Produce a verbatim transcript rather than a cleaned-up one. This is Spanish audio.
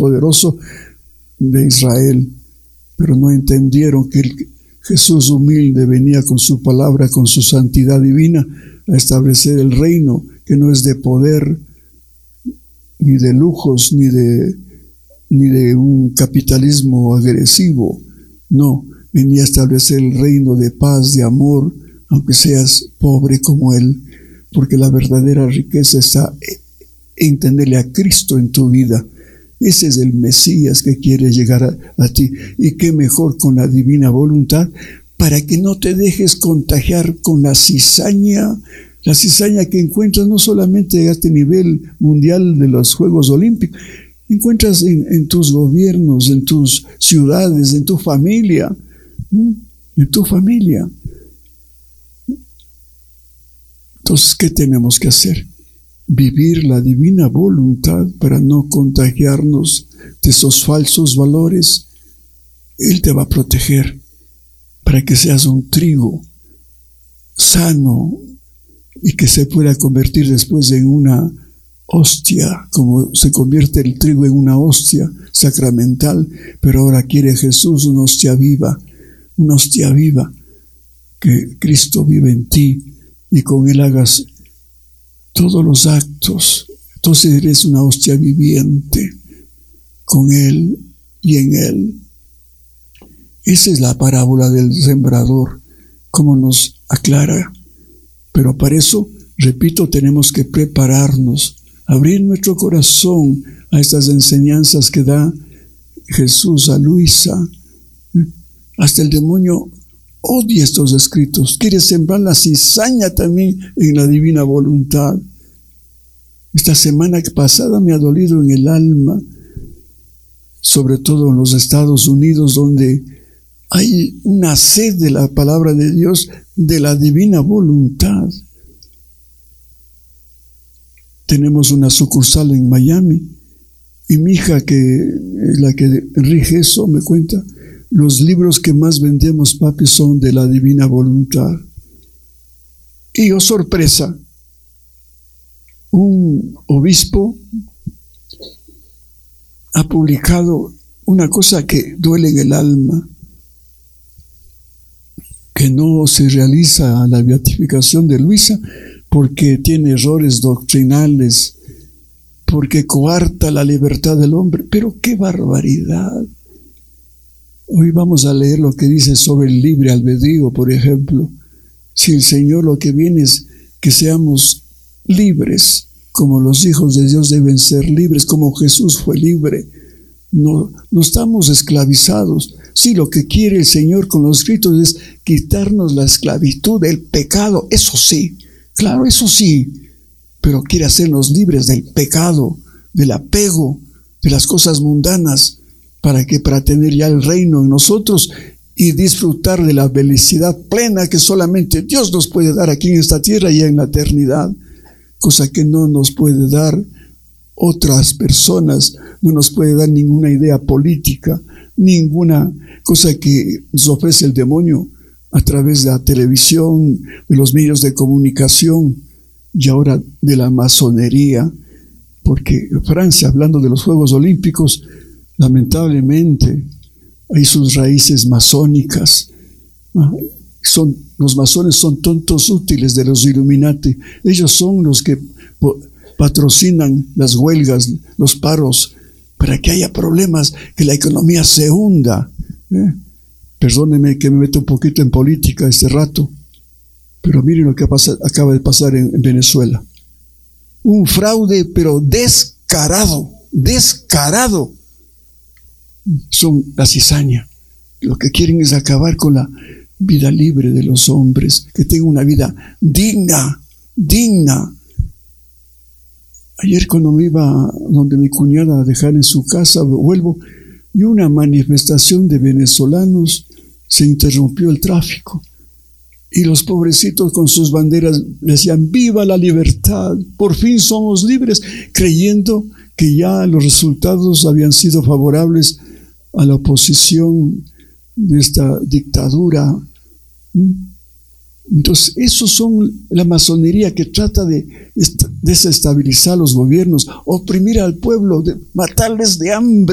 Todopoderoso de Israel, pero no entendieron que el Jesús humilde venía con su palabra, con su santidad divina, a establecer el reino, que no es de poder, ni de lujos, ni de, ni de un capitalismo agresivo. No, venía a establecer el reino de paz, de amor, aunque seas pobre como Él, porque la verdadera riqueza está en tenerle a Cristo en tu vida. Ese es el Mesías que quiere llegar a, a ti. Y qué mejor con la divina voluntad, para que no te dejes contagiar con la cizaña, la cizaña que encuentras no solamente a este nivel mundial de los Juegos Olímpicos, encuentras en, en tus gobiernos, en tus ciudades, en tu familia, en tu familia. Entonces, ¿qué tenemos que hacer? Vivir la divina voluntad para no contagiarnos de esos falsos valores. Él te va a proteger para que seas un trigo sano y que se pueda convertir después en una hostia, como se convierte el trigo en una hostia sacramental, pero ahora quiere Jesús una hostia viva, una hostia viva, que Cristo vive en ti y con Él hagas todos los actos. Entonces eres una hostia viviente con Él y en Él. Esa es la parábola del sembrador, como nos aclara. Pero para eso, repito, tenemos que prepararnos, abrir nuestro corazón a estas enseñanzas que da Jesús a Luisa. Hasta el demonio odia estos escritos, quiere sembrar la cizaña también en la divina voluntad. Esta semana pasada me ha dolido en el alma, sobre todo en los Estados Unidos, donde hay una sed de la palabra de Dios, de la divina voluntad. Tenemos una sucursal en Miami y mi hija, que es la que rige eso, me cuenta: los libros que más vendemos, papi, son de la divina voluntad. Y oh sorpresa, un obispo ha publicado una cosa que duele en el alma, que no se realiza la beatificación de Luisa porque tiene errores doctrinales, porque coarta la libertad del hombre. Pero qué barbaridad. Hoy vamos a leer lo que dice sobre el libre albedrío, por ejemplo. Si el Señor lo que viene es que seamos libres, como los hijos de Dios deben ser libres, como Jesús fue libre. No, no estamos esclavizados. Sí, lo que quiere el Señor con los escritos es quitarnos la esclavitud del pecado. Eso sí, claro, eso sí. Pero quiere hacernos libres del pecado, del apego, de las cosas mundanas, para que para tener ya el reino en nosotros y disfrutar de la felicidad plena que solamente Dios nos puede dar aquí en esta tierra y en la eternidad, cosa que no nos puede dar otras personas, no nos puede dar ninguna idea política, ninguna cosa que nos ofrece el demonio a través de la televisión, de los medios de comunicación y ahora de la masonería, porque Francia, hablando de los Juegos Olímpicos, lamentablemente hay sus raíces masónicas. Son, los masones son tontos útiles de los Illuminati. Ellos son los que patrocinan las huelgas, los paros, para que haya problemas, que la economía se hunda. ¿Eh? Perdónenme que me meto un poquito en política este rato, pero miren lo que pasa, acaba de pasar en, en Venezuela. Un fraude, pero descarado, descarado. Son la cizaña. Lo que quieren es acabar con la vida libre de los hombres, que tengan una vida digna, digna. Ayer cuando me iba donde mi cuñada a dejar en su casa, vuelvo, y una manifestación de venezolanos, se interrumpió el tráfico. Y los pobrecitos con sus banderas decían: ¡viva la libertad! Por fin somos libres, creyendo que ya los resultados habían sido favorables a la oposición de esta dictadura. Entonces, esos son la masonería que trata de desestabilizar los gobiernos, oprimir al pueblo, de matarles de hambre.